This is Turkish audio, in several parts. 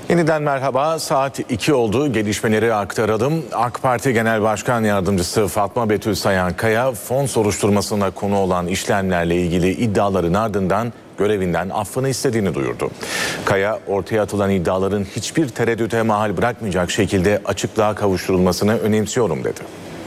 Yeniden merhaba. Saat 2 oldu. Gelişmeleri aktaralım. AK Parti Genel Başkan Yardımcısı Fatma Betül Sayankaya fon soruşturmasına konu olan işlemlerle ilgili iddiaların ardından görevinden affını istediğini duyurdu. Kaya, ortaya atılan iddiaların hiçbir tereddüte mahal bırakmayacak şekilde açıklığa kavuşturulmasını önemsiyorum dedi.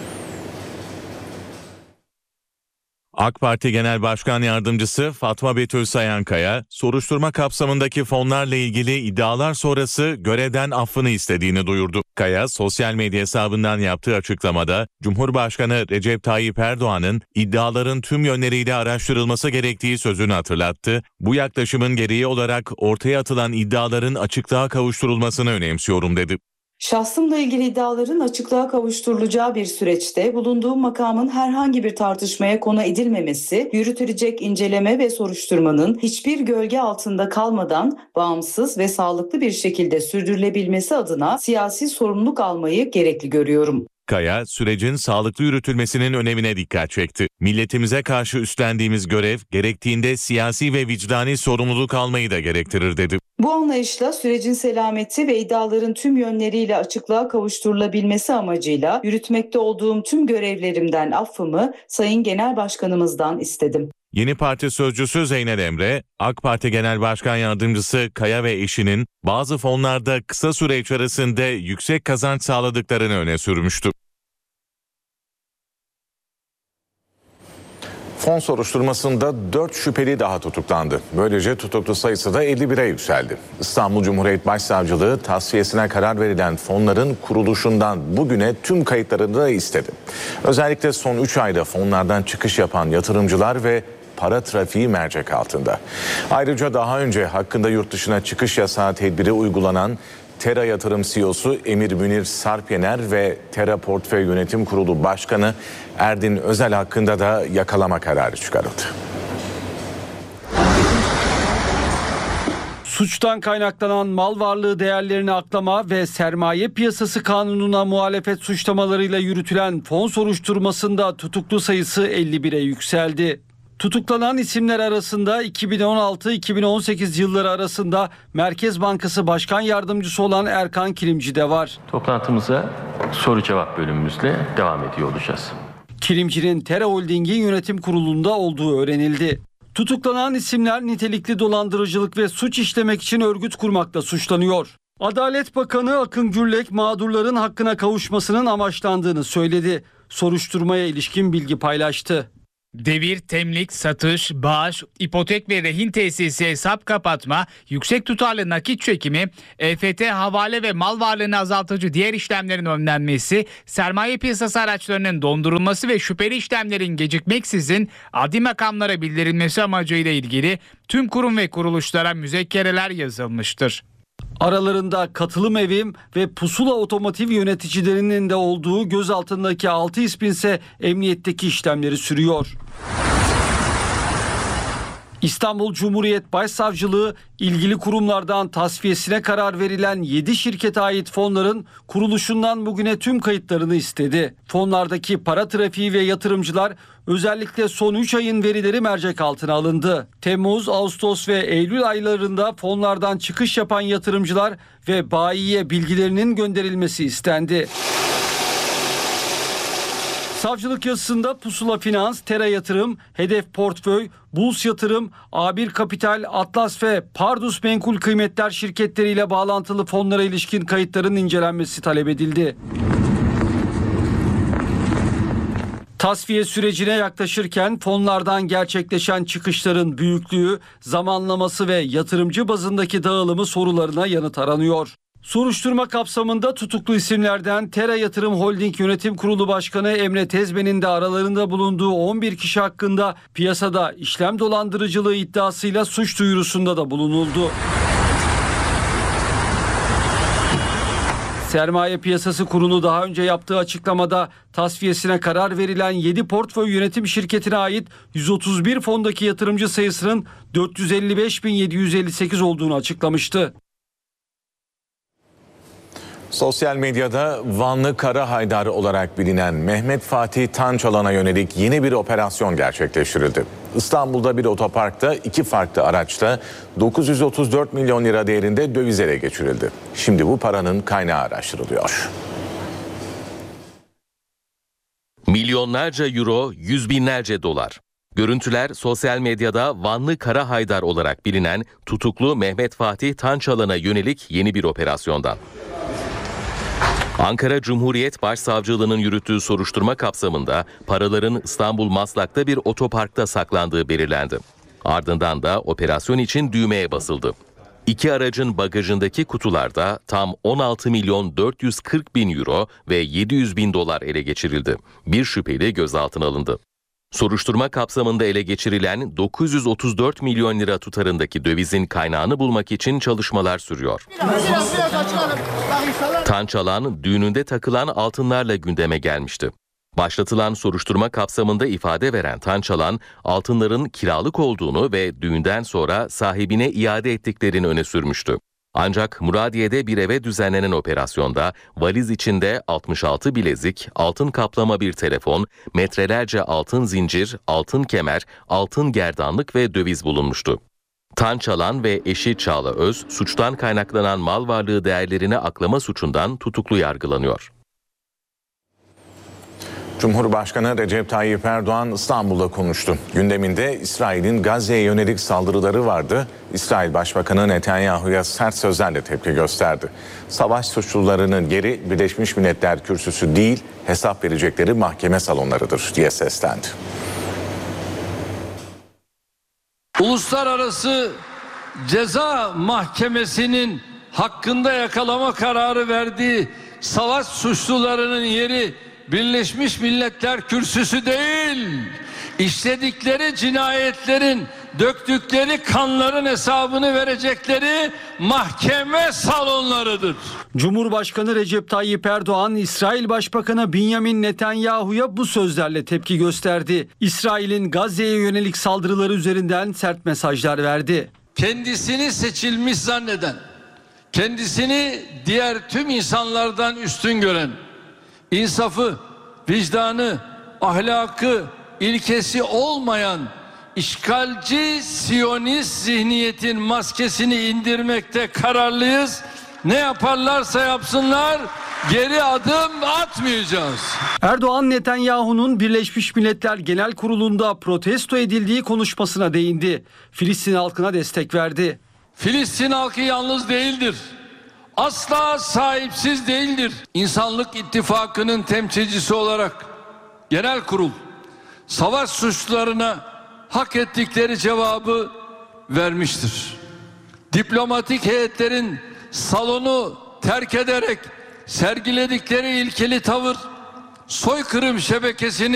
AK Parti Genel Başkan Yardımcısı Fatma Betül Sayankaya, soruşturma kapsamındaki fonlarla ilgili iddialar sonrası görevden affını istediğini duyurdu. Kaya, sosyal medya hesabından yaptığı açıklamada, Cumhurbaşkanı Recep Tayyip Erdoğan'ın iddiaların tüm yönleriyle araştırılması gerektiği sözünü hatırlattı. Bu yaklaşımın gereği olarak ortaya atılan iddiaların açıklığa kavuşturulmasını önemsiyorum dedi. Şahsımla ilgili iddiaların açıklığa kavuşturulacağı bir süreçte bulunduğum makamın herhangi bir tartışmaya konu edilmemesi, yürütülecek inceleme ve soruşturmanın hiçbir gölge altında kalmadan bağımsız ve sağlıklı bir şekilde sürdürülebilmesi adına siyasi sorumluluk almayı gerekli görüyorum. Kaya, sürecin sağlıklı yürütülmesinin önemine dikkat çekti. Milletimize karşı üstlendiğimiz görev, gerektiğinde siyasi ve vicdani sorumluluk almayı da gerektirir dedi. Bu anlayışla sürecin selameti ve iddiaların tüm yönleriyle açıklığa kavuşturulabilmesi amacıyla yürütmekte olduğum tüm görevlerimden affımı Sayın Genel Başkanımızdan istedim. Yeni Parti sözcüsü Zeynel Emre, AK Parti Genel Başkan Yardımcısı Kaya ve eşinin bazı fonlarda kısa süre içerisinde yüksek kazanç sağladıklarını öne sürmüştü. Fon soruşturmasında 4 şüpheli daha tutuklandı. Böylece tutuklu sayısı da 51'e yükseldi. İstanbul Cumhuriyet Başsavcılığı tasfiyesine karar verilen fonların kuruluşundan bugüne tüm kayıtlarını da istedi. Özellikle son 3 ayda fonlardan çıkış yapan yatırımcılar ve para trafiği mercek altında. Ayrıca daha önce hakkında yurt dışına çıkış yasağı tedbiri uygulanan Tera Yatırım CEO'su Emir Münir Sarpyener ve Tera Portföy Yönetim Kurulu Başkanı Erdin Özel hakkında da yakalama kararı çıkarıldı. Suçtan kaynaklanan mal varlığı değerlerini aklama ve sermaye piyasası kanununa muhalefet suçlamalarıyla yürütülen fon soruşturmasında tutuklu sayısı 51'e yükseldi. Tutuklanan isimler arasında 2016-2018 yılları arasında Merkez Bankası Başkan Yardımcısı olan Erkan Kilimci de var. Toplantımıza soru cevap bölümümüzle devam ediyor olacağız. Kilimci'nin Tera Holding'in yönetim kurulunda olduğu öğrenildi. Tutuklanan isimler nitelikli dolandırıcılık ve suç işlemek için örgüt kurmakla suçlanıyor. Adalet Bakanı Akın Gürlek mağdurların hakkına kavuşmasının amaçlandığını söyledi. Soruşturmaya ilişkin bilgi paylaştı. Devir, temlik, satış, bağış, ipotek ve rehin tesisi hesap kapatma, yüksek tutarlı nakit çekimi, EFT, havale ve mal varlığını azaltıcı diğer işlemlerin önlenmesi, sermaye piyasası araçlarının dondurulması ve şüpheli işlemlerin gecikmeksizin adli makamlara bildirilmesi amacıyla ilgili tüm kurum ve kuruluşlara müzekkereler yazılmıştır. Aralarında Katılım Evim ve Pusula Otomotiv yöneticilerinin de olduğu gözaltındaki 6 ismin ise emniyetteki işlemleri sürüyor. İstanbul Cumhuriyet Başsavcılığı ilgili kurumlardan tasfiyesine karar verilen 7 şirkete ait fonların kuruluşundan bugüne tüm kayıtlarını istedi. Fonlardaki para trafiği ve yatırımcılar özellikle son 3 ayın verileri mercek altına alındı. Temmuz, Ağustos ve Eylül aylarında fonlardan çıkış yapan yatırımcılar ve bayiye bilgilerinin gönderilmesi istendi. Savcılık yazısında Pusula Finans, Tera Yatırım, Hedef Portföy, Buls Yatırım, A1 Kapital, Atlas ve Pardus Menkul Kıymetler şirketleriyle bağlantılı fonlara ilişkin kayıtların incelenmesi talep edildi. Tasfiye sürecine yaklaşırken fonlardan gerçekleşen çıkışların büyüklüğü, zamanlaması ve yatırımcı bazındaki dağılımı sorularına yanıt aranıyor. Soruşturma kapsamında tutuklu isimlerden Tera Yatırım Holding Yönetim Kurulu Başkanı Emre Tezben'in de aralarında bulunduğu 11 kişi hakkında piyasada işlem dolandırıcılığı iddiasıyla suç duyurusunda da bulunuldu. Sermaye Piyasası Kurulu daha önce yaptığı açıklamada tasfiyesine karar verilen 7 portföy yönetim şirketine ait 131 fondaki yatırımcı sayısının 455.758 olduğunu açıklamıştı. Sosyal medyada Vanlı Kara Haydar olarak bilinen Mehmet Fatih Tançalan'a yönelik yeni bir operasyon gerçekleştirildi. İstanbul'da bir otoparkta 2 farklı araçta 934 milyon lira değerinde döviz ele geçirildi. Şimdi bu paranın kaynağı araştırılıyor. Milyonlarca euro, yüz binlerce dolar. Görüntüler sosyal medyada Vanlı Kara Haydar olarak bilinen tutuklu Mehmet Fatih Tançalan'a yönelik yeni bir operasyondan. Ankara Cumhuriyet Başsavcılığı'nın yürüttüğü soruşturma kapsamında paraların İstanbul Maslak'ta bir otoparkta saklandığı belirlendi. Ardından da operasyon için düğmeye basıldı. 2 aracın bagajındaki kutularda tam 16 milyon 440 bin euro ve 700 bin dolar ele geçirildi. Bir şüpheli gözaltına alındı. Soruşturma kapsamında ele geçirilen 934 milyon lira tutarındaki dövizin kaynağını bulmak için çalışmalar sürüyor. Tançalan düğününde takılan altınlarla gündeme gelmişti. Başlatılan soruşturma kapsamında ifade veren Tançalan, altınların kiralık olduğunu ve düğünden sonra sahibine iade ettiklerini öne sürmüştü. Ancak Muradiye'de bir eve düzenlenen operasyonda valiz içinde 66 bilezik, altın kaplama bir telefon, metrelerce altın zincir, altın kemer, altın gerdanlık ve döviz bulunmuştu. Tançalan ve eşi Çağla Öz, suçtan kaynaklanan mal varlığı değerlerini aklama suçundan tutuklu yargılanıyor. Cumhurbaşkanı Recep Tayyip Erdoğan İstanbul'da konuştu. Gündeminde İsrail'in Gazze'ye yönelik saldırıları vardı. İsrail Başbakanı Netanyahu'ya sert sözlerle tepki gösterdi. Savaş suçlularının yeri Birleşmiş Milletler Kürsüsü değil, hesap verecekleri mahkeme salonlarıdır diye seslendi. Uluslararası Ceza Mahkemesi'nin hakkında yakalama kararı verdiği savaş suçlularının yeri Birleşmiş Milletler Kürsüsü değil, işledikleri cinayetlerin, döktükleri kanların hesabını verecekleri mahkeme salonlarıdır. Cumhurbaşkanı Recep Tayyip Erdoğan, İsrail Başbakanı Benjamin Netanyahu'ya bu sözlerle tepki gösterdi. İsrail'in Gazze'ye yönelik saldırıları üzerinden sert mesajlar verdi. Kendisini seçilmiş zanneden, kendisini diğer tüm insanlardan üstün gören, İnsafı, vicdanı, ahlakı, ilkesi olmayan işgalci Siyonist zihniyetin maskesini indirmekte kararlıyız. Ne yaparlarsa yapsınlar geri adım atmayacağız. Erdoğan, Netanyahu'nun Birleşmiş Milletler Genel Kurulu'nda protesto edildiği konuşmasına değindi. Filistin halkına destek verdi. Filistin halkı yalnız değildir. Asla sahipsiz değildir. İnsanlık İttifakı'nın temsilcisi olarak genel kurul savaş suçlularına hak ettikleri cevabı vermiştir. Diplomatik heyetlerin salonu terk ederek sergiledikleri ilkeli tavır soykırım şebekesini